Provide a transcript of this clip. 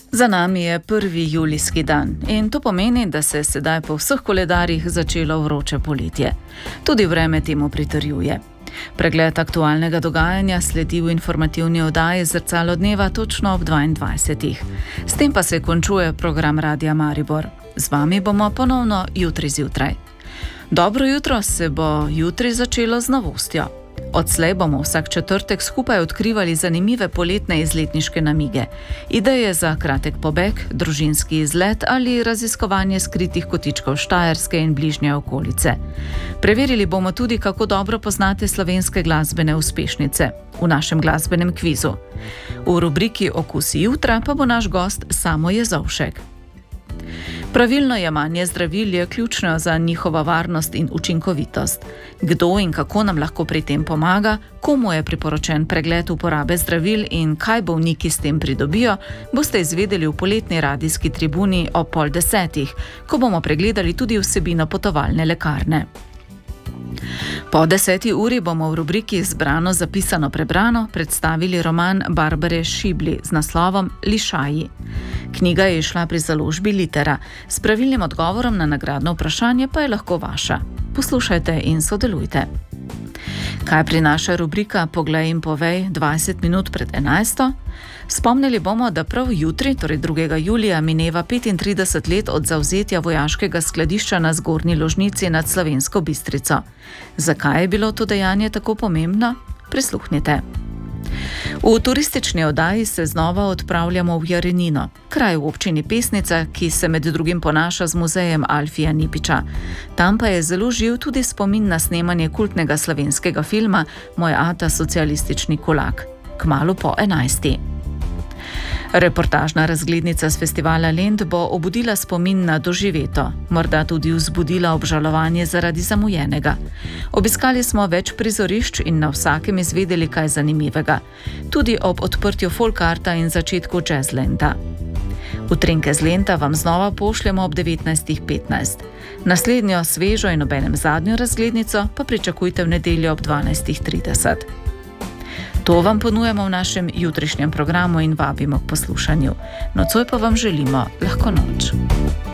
Za nami je 1. julijski dan in to pomeni, da se je sedaj po vseh koledarjih začelo vroče poletje. Tudi vreme temu pritrjuje. Pregled aktualnega dogajanja sledi v informativni oddaji Zrcalo dneva točno ob 22. S tem pa se končuje program Radia Maribor. Z vami bomo ponovno jutri zjutraj. Dobro jutro se bo jutri začelo z novostjo. Odslej bomo vsak četrtek skupaj odkrivali zanimive poletne izletniške namige, ideje za kratek pobeg, družinski izlet ali raziskovanje skritih kotičkov Štajerske in bližnje okolice. Preverili bomo tudi, kako dobro poznate slovenske glasbene uspešnice v našem glasbenem kvizu. V rubriki Okusi jutra pa bo naš gost Samo Jezovšek. Pravilno jemanje zdravil je ključno za njihovo varnost in učinkovitost. Kdo in kako nam lahko pri tem pomaga, komu je priporočen pregled uporabe zdravil in kaj bolniki s tem pridobijo, boste izvedeli v poletni radijski tribuni ob 9:30, ko bomo pregledali tudi vsebino potovalne lekarne. Po 10. uri bomo v rubriki Zbrano, zapisano, prebrano predstavili roman Barbare Šibli z naslovom Lišaji. Knjiga je izšla pri založbi Litera. S pravilnim odgovorom na nagradno vprašanje pa je lahko vaša. Poslušajte in sodelujte. Kaj prinaša rubrika Poglej in povej 20 minut pred 11? Spomnili bomo, da prav jutri, torej 2. julija, mineva 35 let od zavzetja vojaškega skladišča na Zgornji Ložnici nad Slovensko Bistrico. Zakaj je bilo to dejanje tako pomembno? Prisluhnite. V turistični oddaji se znova odpravljamo v Jarenino, kraj v občini Pesnica, ki se med drugim ponaša z muzejem Alfija Nipiča. Tam pa je zelo živ tudi spomin na snemanje kultnega slovenskega filma Moj ata socialistični kulak. Kmalu po 11. Reportažna razglednica s festivala Lent bo obudila spomin na doživeto, morda tudi vzbudila obžalovanje zaradi zamujenega. Obiskali smo več prizorišč in na vsakem izvedeli kaj zanimivega, tudi ob odprtju Folkarta in začetku Jazzlanda. Utrinke z Lenta vam znova pošljemo ob 19:15. Naslednjo svežo in obenem zadnjo razglednico pa pričakujte v nedeljo ob 12:30. To vam ponujemo v našem jutrišnjem programu in vabimo k poslušanju. Nocoj pa vam želimo lahko noč.